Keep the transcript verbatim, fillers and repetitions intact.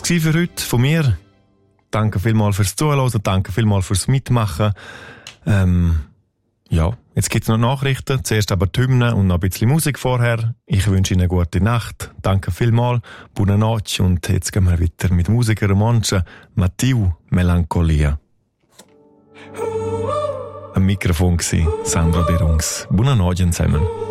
für heute von mir. Danke vielmals fürs Zuhören, danke vielmals fürs Mitmachen. Ähm, ja, jetzt gibt es noch Nachrichten, zuerst aber die Hymne und noch ein bisschen Musik vorher. Ich wünsche Ihnen eine gute Nacht. Danke vielmals, buona notte und jetzt gehen wir weiter mit Musiker Romanche, Matthieu Melancholia. Am Mikrofon war Sandra De Rungs. Buona notte zusammen.